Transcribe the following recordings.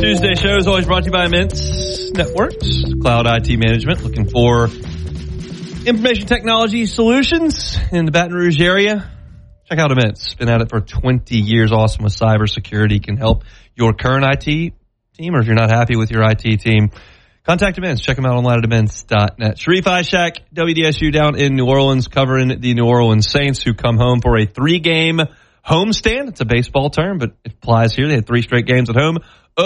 Tuesday show is always brought to you by Immense Networks, Cloud IT Management, looking for information technology solutions in the Baton Rouge area. Check out Immense. Been at it for 20 years. Awesome with cybersecurity. Can help your current IT team, or if you're not happy with your IT team, contact Immense. Check them out online at immense.net. Sharif Ishak, WDSU down in New Orleans, covering the New Orleans Saints, who come home for a 3-game homestand. It's a baseball term, but it applies here. They had 3 straight games at home.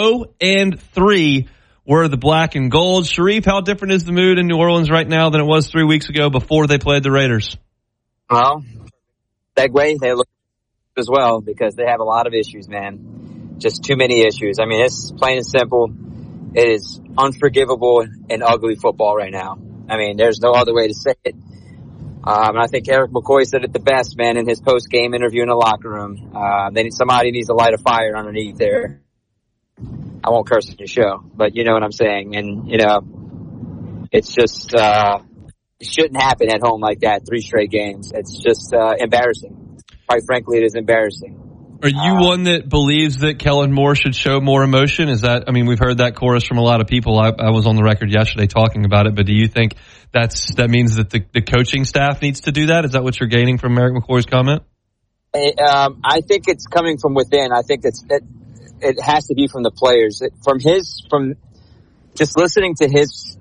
0-3 were the black and gold. Sharif, how different is the mood in New Orleans right now than it was 3 weeks ago before they played the Raiders? Well, segue, they look as well because they have a lot of issues, man. Just too many issues. I mean, it's plain and simple. It is unforgivable and ugly football right now. I mean, there's no other way to say it. And I think Eric McCoy said it the best, man, in his post-game interview in the locker room. Somebody needs to light a fire underneath there. I won't curse on your show, but you know what I'm saying. And, it's just, it shouldn't happen at home like that, 3 straight games. It's just, embarrassing. Quite frankly, it is embarrassing. Are you one that believes that Kellen Moore should show more emotion? We've heard that chorus from a lot of people. I was on the record yesterday talking about it, but do you think that means that the coaching staff needs to do that? Is that what you're gaining from Eric McCoy's comment? I think it's coming from within. I think it has to be from the players. From just listening to his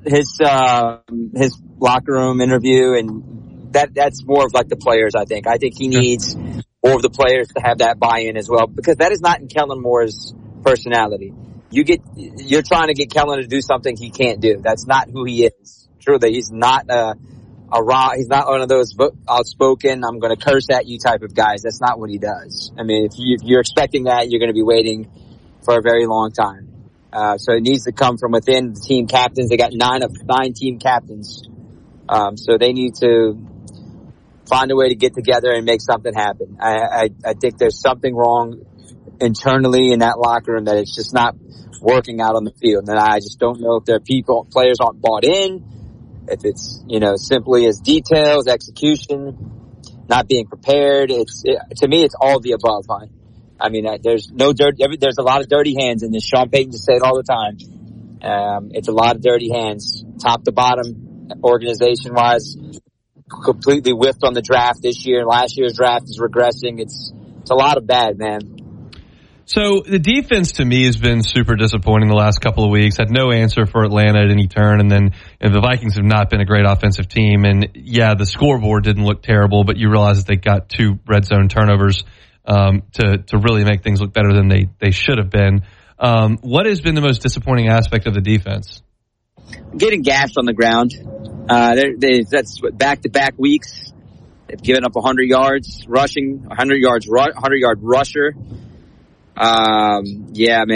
locker room interview, and that's more of like the players. I think he needs more of the players to have that buy-in as well, because that is not in Kellen Moore's personality. You're trying to get Kellen to do something he can't do. That's not who he is. Truly, he's not he's not one of those outspoken, I'm going to curse at you type of guys. That's not what he does. I mean, if you're expecting that, you're going to be waiting for a very long time. So it needs to come from within the team captains. They got 9 of 9 team captains. So they need to find a way to get together and make something happen. I think there's something wrong internally in that locker room, that it's just not working out on the field. And I just don't know if players aren't bought in, if it's, simply as details, execution, not being prepared. To me, it's all the above, huh? I mean, there's a lot of dirty hands in this. Sean Payton just said it all the time. It's a lot of dirty hands, top to bottom, organization wise. Completely whiffed on the draft this year. Last year's draft is regressing. It's a lot of bad, man. So the defense to me has been super disappointing the last couple of weeks. Had no answer for Atlanta at any turn, and then the Vikings have not been a great offensive team. And yeah, the scoreboard didn't look terrible, but you realize that they got 2 red zone turnovers to really make things look better than they should have been. What has been the most disappointing aspect of the defense? Getting gashed on the ground. That's back-to-back weeks. They've given up 100 yards rushing, 100 yard rusher. Yeah, man.